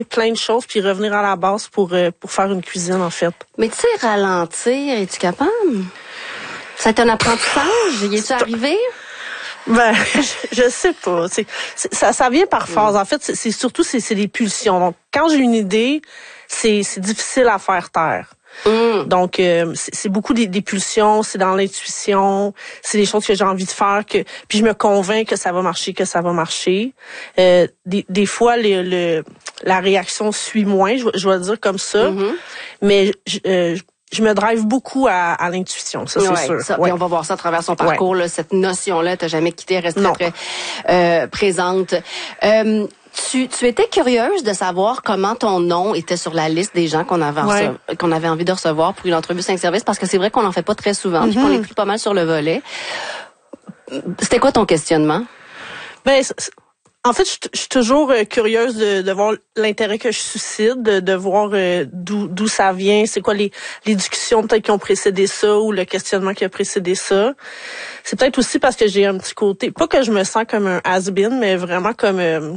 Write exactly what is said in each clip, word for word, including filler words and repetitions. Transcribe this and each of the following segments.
plein de choses puis revenir à la base pour euh, pour faire une cuisine en fait. Mais tu sais, ralentir, es-tu capable? Ça a été un apprentissage? Y es-tu arrivé? Ben, je, je sais pas. C'est, c'est, ça, ça vient par phase. En fait, c'est, c'est surtout c'est, c'est des pulsions. Donc, quand j'ai une idée, c'est, c'est difficile à faire taire. Mm. Donc, euh, c'est, c'est beaucoup des, des pulsions, c'est dans l'intuition, c'est des choses que j'ai envie de faire, que puis je me convainc que ça va marcher, que ça va marcher. Euh, des, des fois, le, le, la réaction suit moins, je, je vais le dire comme ça, mm-hmm. mais je, euh, je me drive beaucoup à, à l'intuition, ça c'est ouais, sûr. Ça, ouais. Et on va voir ça à travers son parcours, ouais. là, cette notion-là, t'as jamais quitté, elle reste très, très euh, présente. Euh, Tu, tu étais curieuse de savoir comment ton nom était sur la liste des gens qu'on avait, ouais. rece- qu'on avait envie de recevoir pour une entrevue cinq services, parce que c'est vrai qu'on en fait pas très souvent, mm-hmm. puis qu'on est pris pas mal sur le volet. C'était quoi ton questionnement? Ben, c'est, en fait, je suis toujours euh, curieuse de, de voir l'intérêt que je suscite, de, de voir euh, d'où, d'où ça vient, c'est quoi les, les discussions peut-être qui ont précédé ça ou le questionnement qui a précédé ça. C'est peut-être aussi parce que j'ai un petit côté, pas que je me sens comme un has-been, mais vraiment comme... Euh,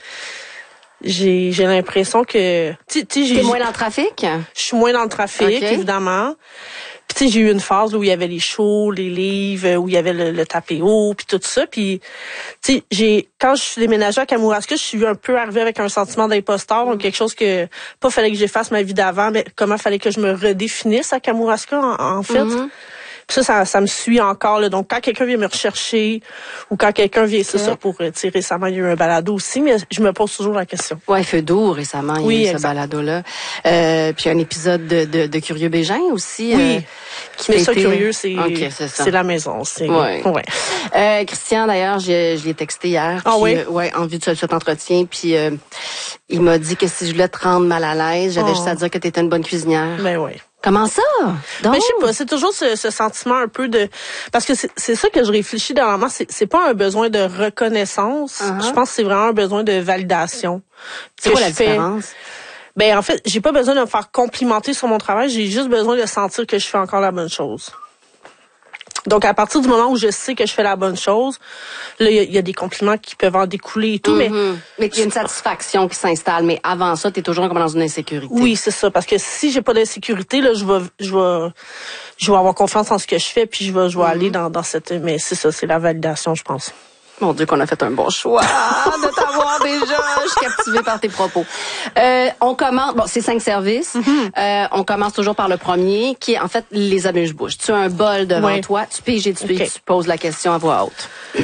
J'ai j'ai l'impression que tu sais j'ai T'es moins dans le trafic? Je suis moins dans le trafic okay. évidemment. Puis tu sais j'ai eu une phase où il y avait les shows, les livres, où il y avait le, le tapis haut puis tout ça puis tu sais j'ai quand je suis déménagée à Kamouraska, je suis un peu arrivée avec un sentiment d'imposteur, donc quelque chose que pas fallait que j'efface ma vie d'avant, mais comment fallait que je me redéfinisse à Kamouraska en, en fait. Mm-hmm. Ça, ça, ça me suit encore. Là. Donc, quand quelqu'un vient me rechercher ou quand quelqu'un vient, c'est okay. ça, pour, tu sais, récemment, il y a eu un balado aussi, mais je me pose toujours la question. Ouais, Feu d'eau, récemment, il y a oui, eu exact. ce balado-là. Euh, puis un épisode de, de, de Curieux Bégin aussi. Oui, euh, qui mais ça, été... Curieux, c'est, okay, c'est, c'est la maison. C'est, ouais. ouais. Euh, Christian, d'ailleurs, je, je l'ai texté hier. Ah puis, oui? Euh, ouais, en vue de cet entretien, puis euh, il m'a dit que si je voulais te rendre mal à l'aise, j'avais oh. juste à dire que tu étais une bonne cuisinière. Ben oui. Comment ça? Donc? Mais je sais pas, c'est toujours ce, ce sentiment un peu de... Parce que c'est, c'est ça que je réfléchis dernièrement, c'est, c'est pas un besoin de reconnaissance, uh-huh. je pense que c'est vraiment un besoin de validation. C'est quoi la fais... différence? Ben en fait, j'ai pas besoin de me faire complimenter sur mon travail, j'ai juste besoin de sentir que je fais encore la bonne chose. Donc, à partir du moment où je sais que je fais la bonne chose, là, il y, y a des compliments qui peuvent en découler et tout, mm-hmm. mais... Mais il y a une satisfaction qui s'installe, mais avant ça, t'es toujours comme dans une insécurité. Oui, c'est ça, parce que si j'ai pas d'insécurité, là, je vais, je vais, je vais avoir confiance en ce que je fais, puis je vais, je vais mm-hmm. aller dans, dans cette... Mais c'est ça, c'est la validation, je pense. Mon Dieu, qu'on a fait un bon choix de t'avoir déjà. Je suis captivée par tes propos. Euh, on commence, bon, c'est cinq services. Mm-hmm. Euh, on commence toujours par le premier, qui est en fait les amuse-bouches. Tu as un bol devant ouais. toi, tu piges et tu, okay. tu poses la question à voix haute.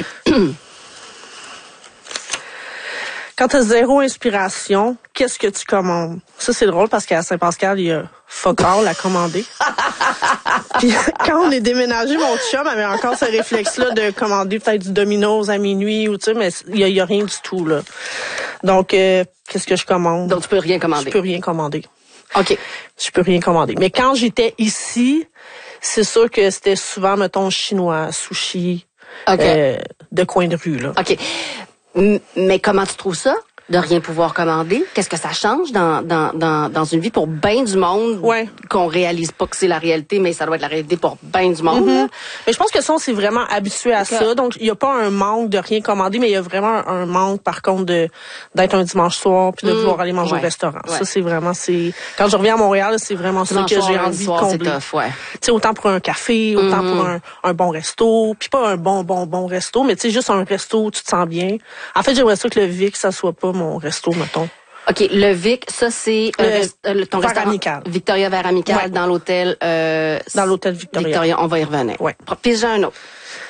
Quand tu as zéro inspiration, qu'est-ce que tu commandes? Ça, c'est drôle parce qu'à Saint-Pascal, il y a fuck all à commander. Puis quand on est déménagé, mon chum avait encore ce réflexe-là de commander peut-être du Domino's à minuit ou tu sais, mais il y a, y a rien du tout là. Donc, euh, qu'est-ce que je commande? Donc, tu peux rien commander? Je peux rien commander. OK. Je peux rien commander. Mais quand j'étais ici, c'est sûr que c'était souvent, mettons, chinois, sushi, okay. euh, de coin de rue là. OK. Mais comment tu trouves ça, de rien pouvoir commander? Qu'est-ce que ça change dans dans dans, dans une vie pour bien du monde ouais. qu'on réalise pas que c'est la réalité, mais ça doit être la réalité pour bien du monde? Mm-hmm. Mais je pense que ça, on s'est vraiment habitué à okay. ça. Donc, il y a pas un manque de rien commander, mais il y a vraiment un, un manque, par contre, de d'être un dimanche soir puis de mmh. vouloir aller manger ouais. au restaurant. Ouais. Ça, c'est vraiment... c'est quand je reviens à Montréal, c'est vraiment dimanche ça que j'ai envie soir, de combler. C'est tough, ouais. Tu sais, autant pour un café, autant mmh. pour un, un bon resto, puis pas un bon, bon, bon resto, mais tu sais, juste un resto où tu te sens bien. En fait, j'aimerais ça que le Vic, ça soit pas mon resto, mettons. OK, le Vic, ça c'est euh, euh, ton Vers restaurant Amical. Victoria Vers Amical ouais. dans l'hôtel euh, dans l'hôtel Victoria. Victoria, on va y revenir. Ouais. Puis j'ai un autre.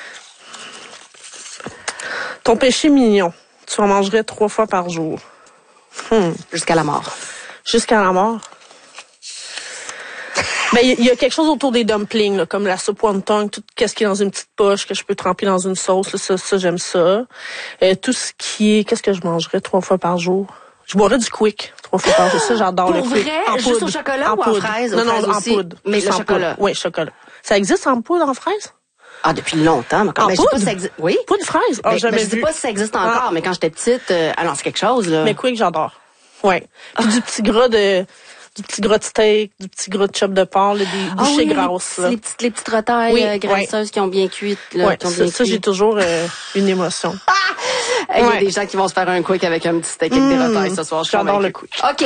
Ton péché mignon, tu en mangerais trois fois par jour. Hmm. Jusqu'à la mort. Jusqu'à la mort. Ben il y, y a quelque chose autour des dumplings là, comme la soupe wonton, tout qu'est-ce qui est dans une petite poche que je peux tremper dans une sauce, là, ça, ça j'aime ça. Euh, tout ce qui est, qu'est-ce que je mangerais trois fois par jour? Je boirais du Quick trois fois par jour. Ça, j'adore Pour le Quick. Vrai? En Juste au chocolat en ou poudre. en fraise? Non, non, en poudre. Mais le chocolat. Oui, chocolat. Ça existe en poudre, en fraise? Ah, depuis longtemps. Mais en mais poudre? Je sais pas si ça existe. Oui. Poudre fraise? Ah, mais, jamais mais je vu. sais pas si ça existe encore, ah. mais quand j'étais petite, euh, alors c'est quelque chose, là. Mais Quick, j'adore. Ouais. Puis ah. du petit gras de, du petit gras de steak, du petit gras de chop de porc, là, des Ah bouchées oui, grasses. Les, Là. les petites, les petites retailles Oui, euh, graisseuses ouais. qui ont bien cuit. Là, Ouais, qui ont ça, bien ça cuit. j'ai toujours euh, une émotion. Il y a Ouais. des gens qui vont se faire un quick avec un petit steak avec des Mmh, retailles ce soir. Je suis j'adore le convaincue. quick. OK.